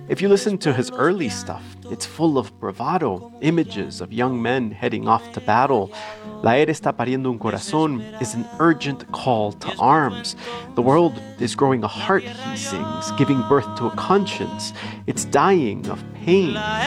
If you listen to his early stuff, it's full of bravado, images of young men heading off to battle. La Era está pariendo un corazón is an urgent call to arms. The world is growing a heart, he sings, giving birth to a conscience. It's dying of pain.